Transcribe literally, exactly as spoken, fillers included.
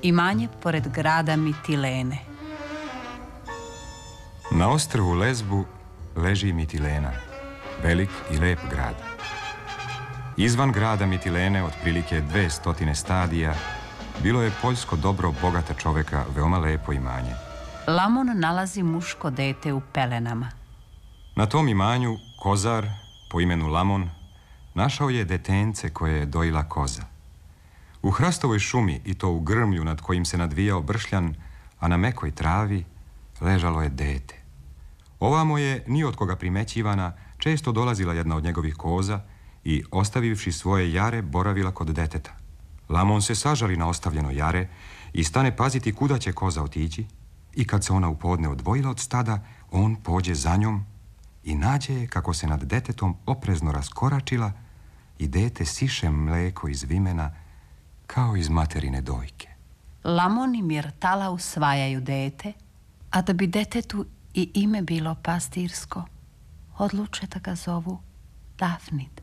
Imanje pored grada Mitilene. Na ostrvu Lesbu leži Mitilena, velik i lep grad. Izvan grada Mitilene, otprilike dve stotine stadija, bilo je poljsko dobro bogata čoveka veoma lepo imanje. Lamon nalazi muško dete u pelenama. Na tom imanju kozar, po imenu Lamon, našao je detence koje je dojila koza. U hrastovoj šumi, i to u grmlju nad kojim se nadvijao bršljan, a na mekoj travi, ležalo je dete. Ovamo je, ni od koga primećivana, često dolazila jedna od njegovih koza i, ostavivši svoje jare, boravila kod deteta. Lamon se sažali na ostavljeno jare i stane paziti kuda će koza otići, i kad se ona u podne odvojila od stada, on pođe za njom i nađe je kako se nad detetom oprezno raskoračila i dete siše mleko iz vimena kao iz materine dojke. Lamon i Mirtala usvajaju dete, a da bi detetu i ime bilo pastirsko, odluče da ga zovu Dafnid.